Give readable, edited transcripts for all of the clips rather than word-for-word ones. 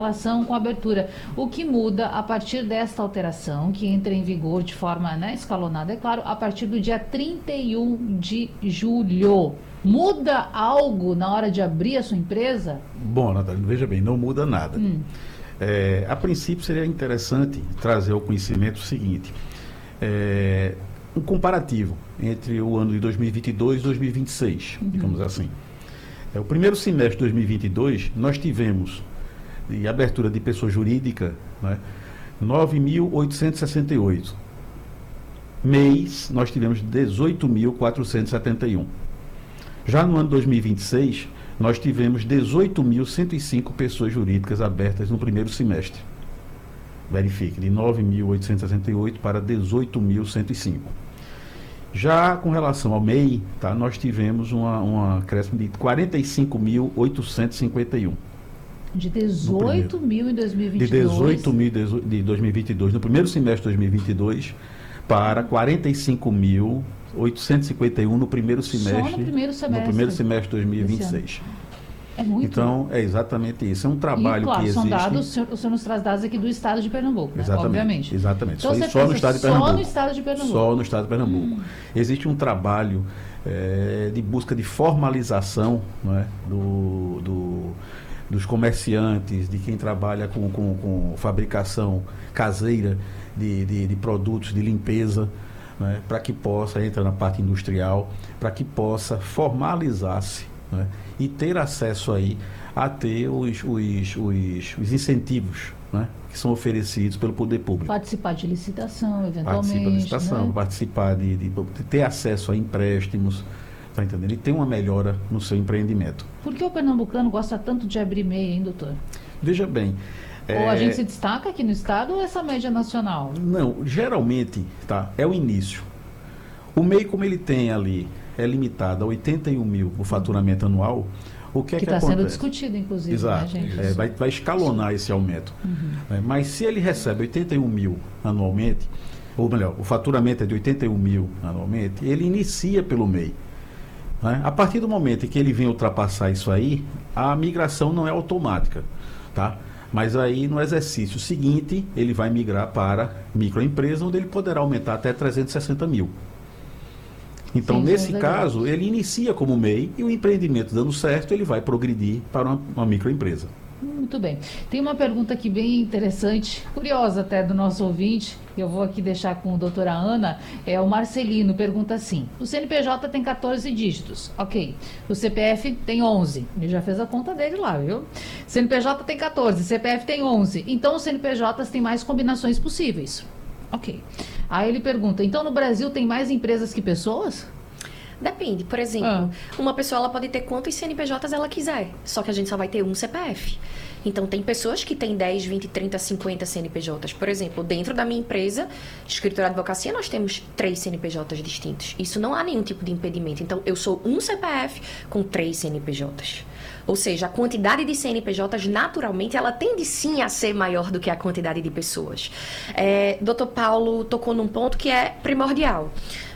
relação com a abertura. O que muda a partir desta alteração, que entra em vigor de forma, né, escalonada, é claro, a partir do dia 31 de julho. Muda algo na hora de abrir a sua empresa? Bom, Natália, veja bem, não muda nada. A princípio seria interessante trazer ao conhecimento o seguinte, um comparativo entre o ano de 2022 e 2026, digamos assim. O primeiro semestre de 2022, nós tivemos de abertura de pessoa jurídica, né, 9.868. Mês, nós tivemos 18.471. Já no ano 2026, nós tivemos 18.105 pessoas jurídicas abertas no primeiro semestre. Verifique, de 9.868 para 18.105. Já com relação ao MEI, tá, nós tivemos um acréscimo de 45.851. De 18 mil em 2022. De 18 mil de 2022, no primeiro semestre de 2022, para 45.851 no primeiro semestre. Só no primeiro semestre. No primeiro semestre de 2026. É muito. Então, é exatamente isso. É um trabalho claro, que existe. São dados, o senhor nos traz dados aqui do estado de Pernambuco, né? Exatamente, obviamente. Exatamente. Então, Só no estado de Pernambuco. Só no estado de Pernambuco. Só no estado de Pernambuco. Existe um trabalho de busca de formalização, não é, dos comerciantes, de quem trabalha com fabricação caseira de produtos de limpeza, né, para que possa entrar na parte industrial, para que possa formalizar-se, né, e ter acesso aí a ter os incentivos, né, que são oferecidos pelo poder público. Participar de licitação, eventualmente. Participar de licitação, né? participar de ter acesso a empréstimos, tá entendendo? E ter uma melhora no seu empreendimento. Por que o pernambucano gosta tanto de abrir MEI, hein, doutor? Veja bem. Ou a gente se destaca aqui no estado ou essa média nacional? Não, geralmente, tá, é o início. O MEI, como ele tem ali, é limitado a 81 mil o faturamento anual, o que é que está acontece? Sendo discutido, inclusive, Exato, né, gente? vai escalonar esse aumento. Mas se ele recebe 81 mil anualmente, ou melhor, o faturamento é de 81 mil anualmente, ele inicia pelo MEI. Né? A partir do momento em que ele vem ultrapassar isso aí, a migração não é automática, tá? Mas aí no exercício seguinte, ele vai migrar para microempresa, onde ele poderá aumentar até 360 mil. Então, Sim, nesse caso, ele inicia como MEI e o empreendimento dando certo, ele vai progredir para uma microempresa. Muito bem. Tem uma pergunta aqui bem interessante, curiosa até do nosso ouvinte, que eu vou aqui deixar com a doutora Ana. O Marcelino pergunta assim: o CNPJ tem 14 dígitos, ok. O CPF tem 11. Ele já fez a conta dele lá, viu? CNPJ tem 14, CPF tem 11. Então, os CNPJs têm mais combinações possíveis. Ok. Aí ele pergunta: então no Brasil tem mais empresas que pessoas? Depende. Por exemplo, uma pessoa ela pode ter quantos CNPJs ela quiser, só que a gente só vai ter um CPF. Então, tem pessoas que têm 10, 20, 30, 50 CNPJs. Por exemplo, dentro da minha empresa, escritura de advocacia, nós temos 3 CNPJs distintos. Isso não há nenhum tipo de impedimento. Então, eu sou um CPF com 3 CNPJs. Ou seja, a quantidade de CNPJs, naturalmente, ela tende sim a ser maior do que a quantidade de pessoas. Dr. Paulo tocou num ponto que é primordial.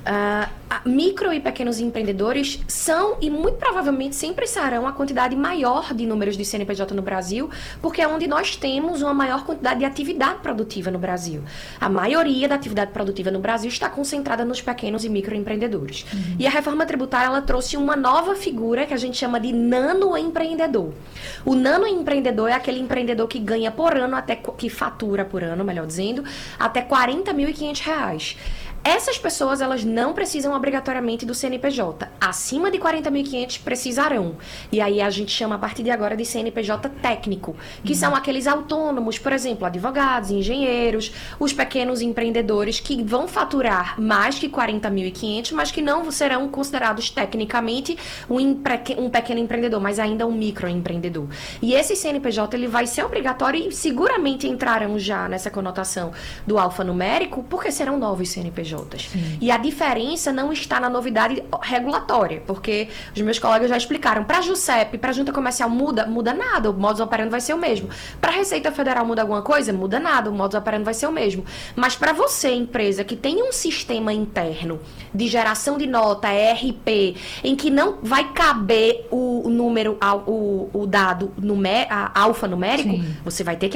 Micro e pequenos empreendedores são e muito provavelmente sempre serão a quantidade maior de números de CNPJ no Brasil, porque é onde nós temos uma maior quantidade de atividade produtiva no Brasil. A maioria da atividade produtiva no Brasil está concentrada nos pequenos e microempreendedores. E a reforma tributária ela trouxe uma nova figura que a gente chama de nanoempreendedor. O nanoempreendedor é aquele empreendedor que ganha por ano, que fatura por ano, melhor dizendo, até R$ 40.500. Essas pessoas, elas não precisam obrigatoriamente do CNPJ. Acima de 40.500 precisarão. E aí a gente chama a partir de agora de CNPJ técnico, que são aqueles autônomos, por exemplo, advogados, engenheiros, os pequenos empreendedores que vão faturar mais que 40.500, mas que não serão considerados tecnicamente um pequeno empreendedor, mas ainda um microempreendedor. E esse CNPJ, ele vai ser obrigatório e seguramente entrarão já nessa conotação do alfanumérico, porque serão novos CNPJs. CNPJs. E a diferença não está na novidade regulatória, porque os meus colegas já explicaram. Para a JUSEP, para a Junta Comercial, muda nada, o modus operandi vai ser o mesmo. Para a Receita Federal muda alguma coisa? Muda nada, o modus operandi vai ser o mesmo. Mas para você, empresa, que tem um sistema interno de geração de nota, ERP, em que não vai caber o número, o dado alfanumérico, você vai ter que